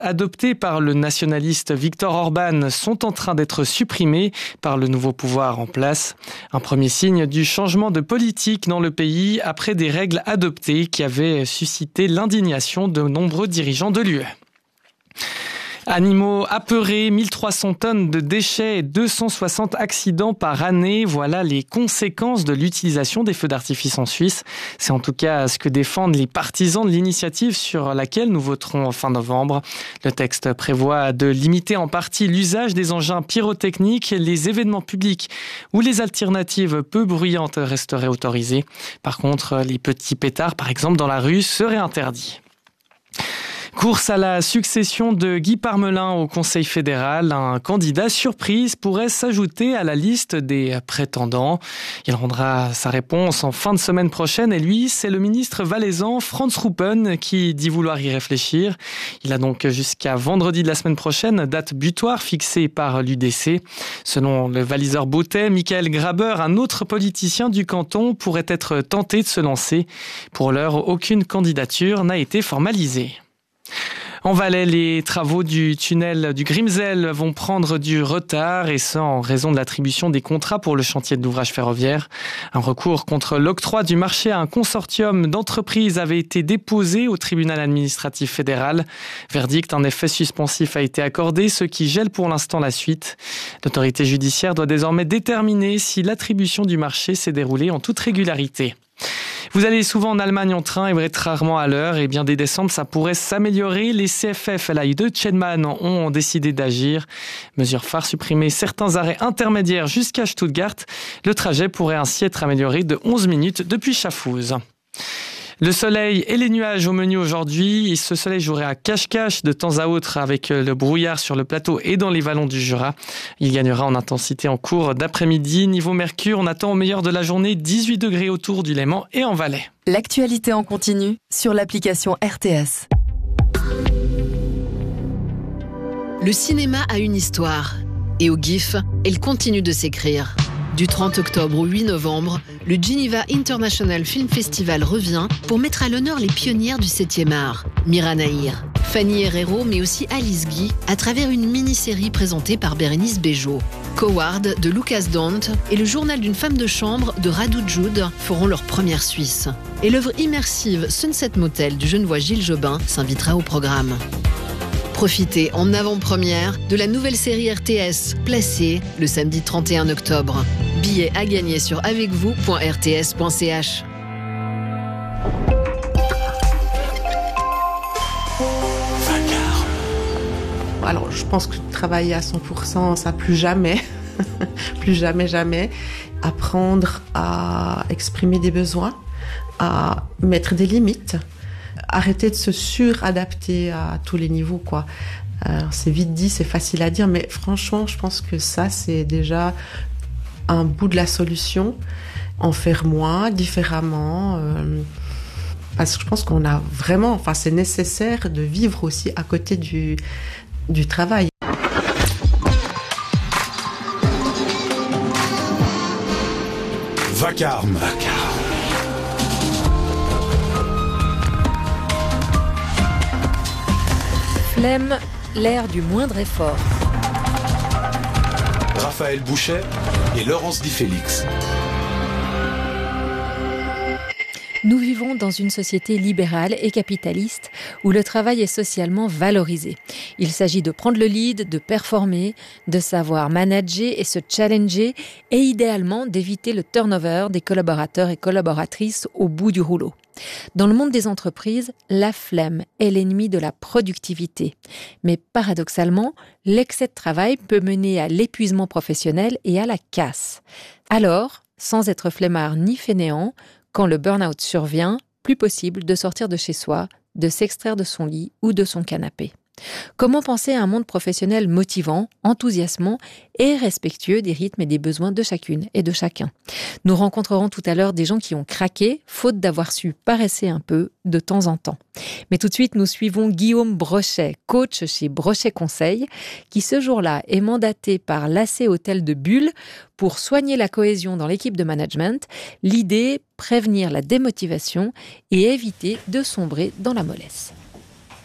adoptés par le nationaliste Viktor Orban sont en train d'être supprimés par le nouveau pouvoir en place. Un premier signe du changement de politique dans le pays après des règles adoptées qui avaient suscité l'indignation de nombreux dirigeants de l'UE. Animaux apeurés, 1300 tonnes de déchets et 260 accidents par année. Voilà les conséquences de l'utilisation des feux d'artifice en Suisse. C'est en tout cas ce que défendent les partisans de l'initiative sur laquelle nous voterons en fin novembre. Le texte prévoit de limiter en partie l'usage des engins pyrotechniques. Les événements publics où les alternatives peu bruyantes resteraient autorisées. Par contre, les petits pétards, par exemple dans la rue, seraient interdits. Course à la succession de Guy Parmelin au Conseil fédéral. Un candidat surprise pourrait s'ajouter à la liste des prétendants. Il rendra sa réponse en fin de semaine prochaine et lui, c'est le ministre valaisan Franz Ruppen qui dit vouloir y réfléchir. Il a donc jusqu'à vendredi de la semaine prochaine, date butoir fixée par l'UDC. Selon le Walliser Bottet, Michael Graber, un autre politicien du canton, pourrait être tenté de se lancer. Pour l'heure, aucune candidature n'a été formalisée. En Valais, les travaux du tunnel du Grimsel vont prendre du retard et ça en raison de l'attribution des contrats pour le chantier de l'ouvrage ferroviaire. Un recours contre l'octroi du marché à un consortium d'entreprises avait été déposé au tribunal administratif fédéral. Verdict, un effet suspensif a été accordé, ce qui gèle pour l'instant la suite. L'autorité judiciaire doit désormais déterminer si l'attribution du marché s'est déroulée en toute régularité. Vous allez souvent en Allemagne en train et vous êtes rarement à l'heure. Et bien dès décembre, ça pourrait s'améliorer. Les CFF LAI de Tschenman ont décidé d'agir. Mesure phare, supprimer certains arrêts intermédiaires jusqu'à Stuttgart. Le trajet pourrait ainsi être amélioré de 11 minutes depuis Schaffhouse. Le soleil et les nuages au menu aujourd'hui. Et ce soleil jouerait à cache-cache de temps à autre avec le brouillard sur le plateau et dans les vallons du Jura. Il gagnera en intensité en cours d'après-midi. Niveau mercure, on attend au meilleur de la journée 18 degrés autour du Léman et en Valais. L'actualité en continu sur l'application RTS. Le cinéma a une histoire. Et au GIF, elle continue de s'écrire. Du 30 octobre au 8 novembre, le Geneva International Film Festival revient pour mettre à l'honneur les pionnières du 7e art. Mira Nahir, Fanny Herrero, mais aussi Alice Guy, à travers une mini-série présentée par Bérénice Bejo. Coward de Lucas Dont et le journal d'une femme de chambre de Radu Jude feront leur première Suisse. Et l'œuvre immersive Sunset Motel du Genevois Gilles Jobin s'invitera au programme. Profitez en avant-première de la nouvelle série RTS, Placée, le samedi 31 octobre. Billets à gagner sur avecvous.rts.ch. Alors, je pense que travailler à 100%, ça plus jamais. Plus jamais. Apprendre à exprimer des besoins, à mettre des limites. Arrêter de se suradapter à tous les niveaux, quoi. Alors, c'est vite dit, c'est facile à dire, mais franchement, je pense que ça, c'est déjà un bout de la solution. En faire moins, différemment. Parce que je pense qu'on a vraiment... Enfin, c'est nécessaire de vivre aussi à côté du travail. Vacarme. Flemme, l'ère du moindre effort. Raphaël Bouchet et Laurence Di Félix. Nous vivons dans une société libérale et capitaliste où le travail est socialement valorisé. Il s'agit de prendre le lead, de performer, de savoir manager et se challenger et idéalement d'éviter le turnover des collaborateurs et collaboratrices au bout du rouleau. Dans le monde des entreprises, la flemme est l'ennemi de la productivité. Mais paradoxalement, l'excès de travail peut mener à l'épuisement professionnel et à la casse. Alors, sans être flemmard ni fainéant, quand le burn-out survient, plus possible de sortir de chez soi, de s'extraire de son lit ou de son canapé. Comment penser à un monde professionnel motivant, enthousiasmant et respectueux des rythmes et des besoins de chacune et de chacun? Nous rencontrerons tout à l'heure des gens qui ont craqué, faute d'avoir su paresser un peu de temps en temps. Mais tout de suite, nous suivons Guillaume Brochet, coach chez Brochet Conseil, qui ce jour-là est mandaté par l'AC Hôtel de Bulle pour soigner la cohésion dans l'équipe de management. L'idée, prévenir la démotivation et éviter de sombrer dans la mollesse.